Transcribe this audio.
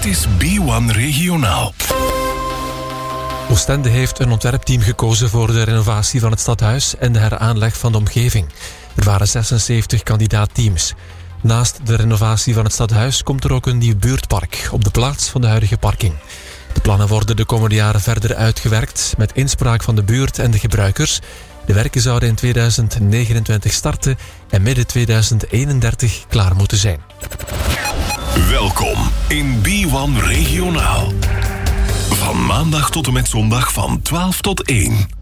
Dit is B1 Regionaal. Oostende heeft een ontwerpteam gekozen voor de renovatie van het stadhuis en de heraanleg van de omgeving. Er waren 76 kandidaatteams. Naast de renovatie van het stadhuis komt er ook een nieuw buurtpark op de plaats van de huidige parking. De plannen worden de komende jaren verder uitgewerkt met inspraak van de buurt en de gebruikers. De werken zouden in 2029 starten en midden 2031 klaar moeten zijn. Welkom in B1 Regionaal. Van maandag tot en met zondag van 12 tot 1.